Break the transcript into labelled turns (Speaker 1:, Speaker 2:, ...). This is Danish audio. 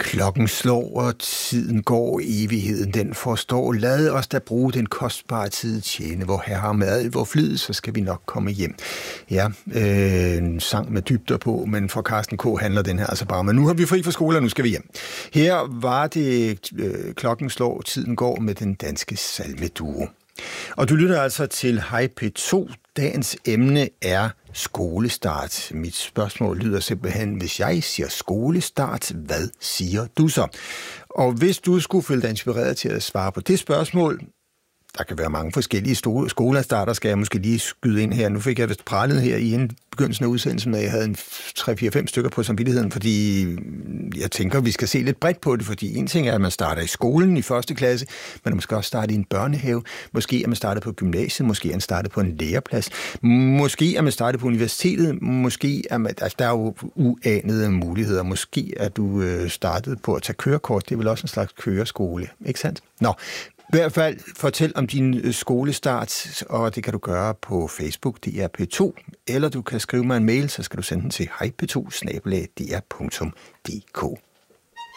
Speaker 1: Klokken slår, og tiden går, evigheden den forstår. Lad os da bruge den kostbare tid tjene, hvor herre med al vor flid, så skal vi nok komme hjem. Ja, en sang med dybder på, men for Carsten K. handler den her altså bare. Men nu har vi fri fra skole, og nu skal vi hjem. Her var det klokken slår, tiden går med den danske salmeduo. Og du lytter altså til Hej P2. Dagens emne er skolestart. Mit spørgsmål lyder simpelthen, hvis jeg siger skolestart, hvad siger du så? Og hvis du skulle føle dig inspireret til at svare på det spørgsmål, der kan være mange forskellige skolestarter, skal jeg måske lige skyde ind her. Nu fik jeg vist pralet her i begyndelsen af udsendelsen, at jeg havde 3-4-5 stykker på samvittigheden, fordi jeg tænker, vi skal se lidt bredt på det, fordi en ting er, at man starter i skolen i 1. klasse, men man skal også starte i en børnehave. Måske er man startet på gymnasiet, måske er man startet på en læreplads, måske er man startet på universitetet, måske er man, altså der er jo uanede muligheder. Måske er du startet på at tage kørekort, det er vel også en slags køreskole, ikke sandt? Nå, i hvert fald fortæl om din skolestart, og det kan du gøre på Facebook, det er P2, eller du kan skrive mig en mail, så skal du sende den til hejp2@dr.dk.